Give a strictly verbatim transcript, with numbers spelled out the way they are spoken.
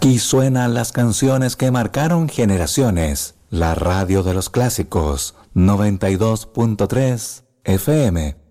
Aquí suenan las canciones que marcaron generaciones. La radio de los clásicos, noventa y dos punto tres F M.